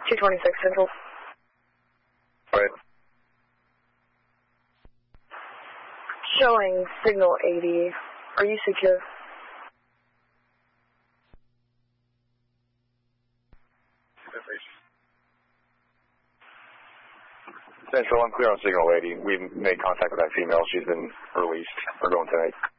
226 Central. Right. Showing signal 80. Are you secure? Central, I'm clear on signal 80. We made contact with that female. She's been released. We're going tonight.